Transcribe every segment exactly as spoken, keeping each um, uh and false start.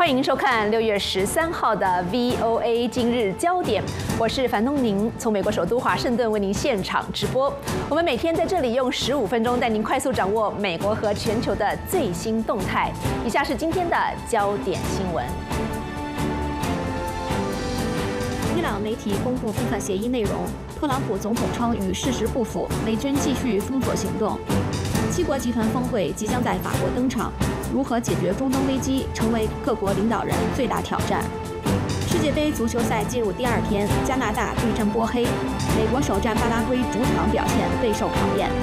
欢迎收看六月十三号的 V O A 今日焦点，我是樊东宁，从美国首都华盛顿为您现场直播。我们每天在这里用十五分钟带您快速掌握美国和全球的最新动态。以下是今天的焦点新闻。 伊朗媒体公布部分协议内容，特朗普总统称与事实不符，美军继续封锁行动。七国集团峰会即将在法国登场，如何解决中东危机成为各国领导人最大挑战。世界杯足球赛进入第二天，加拿大对阵波黑，美国首战巴拉圭主场表现备受考验。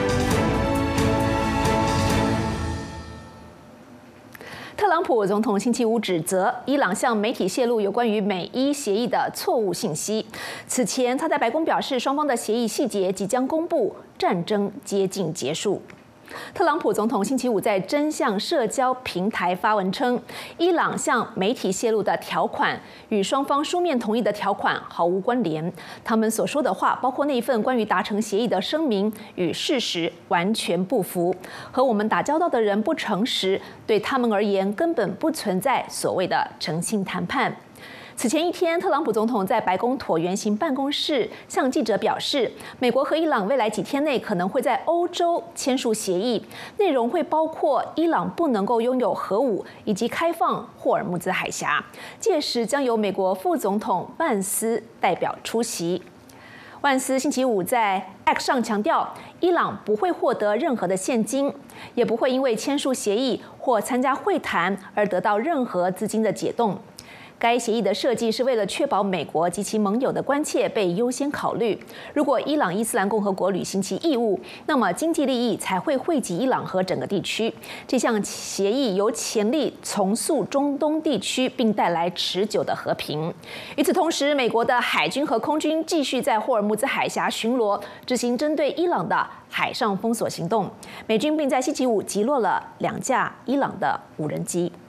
特朗普总统星期五指责伊朗向媒体泄露有关于美伊协议的错误信息。此前，他在白宫表示，双方的协议细节即将公布，战争接近结束。特朗普总统星期五在真相社交平台发文称，伊朗向媒体泄露的条款与双方书面同意的条款毫无关联。他们所说的话，包括那一份关于达成协议的声明，与事实完全不符。和我们打交道的人不诚实，对他们而言根本不存在所谓的诚信谈判。此前一天，特朗普总统在白宫椭圆形办公室向记者表示，美国和伊朗未来几天内可能会在欧洲签署协议，内容会包括伊朗不能够拥有核武以及开放霍尔木兹海峡。届时将由美国副总统万斯代表出席。万斯星期五在 X 上强调，伊朗不会获得任何的现金，也不会因为签署协议或参加会谈而得到任何资金的解冻。该协议的设计是为了确保美国及其盟友的关切被优先考虑。如果伊朗伊斯兰共和国履行其义务，那么经济利益才会惠及伊朗和整个地区。这项协议有潜力重塑中东地区，并带来持久的和平。与此同时，美国的海军和空军继续在霍尔木兹海峡巡逻，执行针对伊朗的海上封锁行动。美军并在星期五击落了两架伊朗的无人机。